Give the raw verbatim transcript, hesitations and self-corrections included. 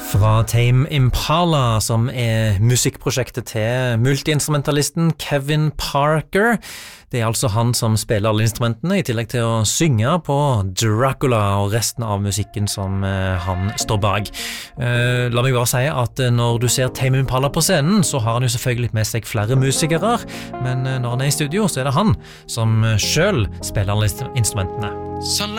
Fra Tame Impala, som er musikkprosjektet til multiinstrumentalisten Kevin Parker. Det er altså han som spiller alle instrumentene, i tillegg til å synge på Dracula og resten av musikken som eh, han står bak. Eh, la meg bare si at når du ser Tame Impala på scenen, så har han jo selvfølgelig med seg flere musikere, men når han er i studio, så er det han som selv spiller alle instrumentene.